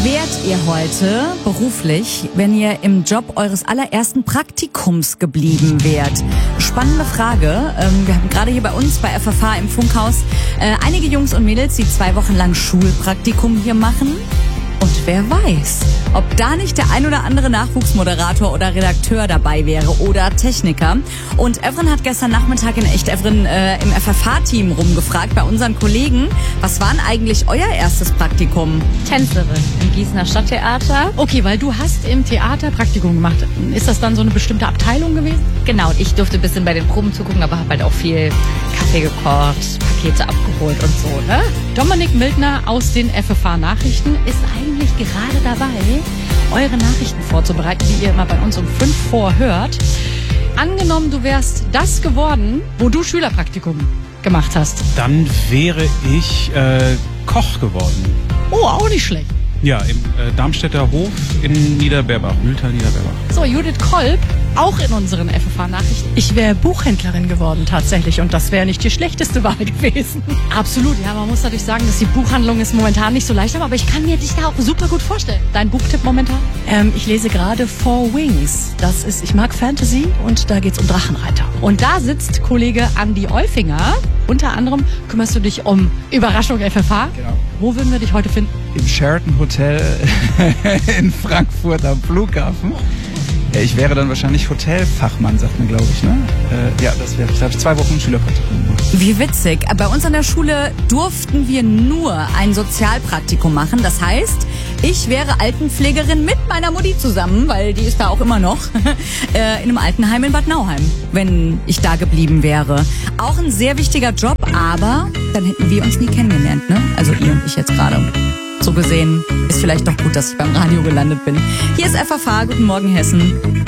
Wärt ihr heute beruflich, wenn ihr im Job eures allerersten Praktikums geblieben wärt? Spannende Frage. Wir haben gerade hier bei uns bei FFH im Funkhaus einige Jungs und Mädels, die 2 Wochen lang Schulpraktikum hier machen. Und wer weiß, ob da nicht der ein oder andere Nachwuchsmoderator oder Redakteur dabei wäre oder Techniker. Und Evren hat gestern Nachmittag in Echt Evren im FFH-Team rumgefragt bei unseren Kollegen, was war denn eigentlich euer erstes Praktikum? Tänzerin im Gießener Stadttheater. Okay, weil du hast im Theater Praktikum gemacht. Ist das dann so eine bestimmte Abteilung gewesen? Genau, ich durfte ein bisschen bei den Proben zugucken, aber habe halt auch viel Kaffee gekocht, Pakete abgeholt und so, ne? Dominik Mildner aus den FFH-Nachrichten ist eigentlich gerade dabei, eure Nachrichten vorzubereiten, die ihr immer bei uns um 5 vor hört. Angenommen, du wärst das geworden, wo du Schülerpraktikum gemacht hast. Dann wäre ich Koch geworden. Oh, auch nicht schlecht. Ja, im Darmstädter Hof in Niederberbach, Mühltal Niederberbach. So, Judith Kolb, auch in unseren FFH-Nachrichten. Ich wäre Buchhändlerin geworden tatsächlich und das wäre nicht die schlechteste Wahl gewesen. Absolut, ja, man muss natürlich sagen, dass die Buchhandlung ist momentan nicht so leicht, aber ich kann mir dich da auch super gut vorstellen. Dein Buchtipp momentan? Ich lese gerade Four Wings. Das ist, ich mag Fantasy und da geht's um Drachenreiter. Und da sitzt Kollege Andi Olfinger. Unter anderem kümmerst du dich um Überraschung FFH. Genau. Wo würden wir dich heute finden? Im Sheraton Hotel in Frankfurt am Flughafen. Ich wäre dann wahrscheinlich Hotelfachmann, sagt man, glaube ich, ne? Ja, das wäre, da habe ich 2 Wochen Schülerpraktikum gemacht. Wie witzig. Bei uns an der Schule durften wir nur ein Sozialpraktikum machen. Das heißt, ich wäre Altenpflegerin mit meiner Mutti zusammen, weil die ist da auch immer noch, in einem Altenheim in Bad Nauheim, wenn ich da geblieben wäre. Auch ein sehr wichtiger Job, aber dann hätten wir uns nie kennengelernt, ne? Also ihr und ich jetzt gerade. So gesehen ist vielleicht doch gut, dass ich beim Radio gelandet bin. Hier ist FFH. Guten Morgen, Hessen.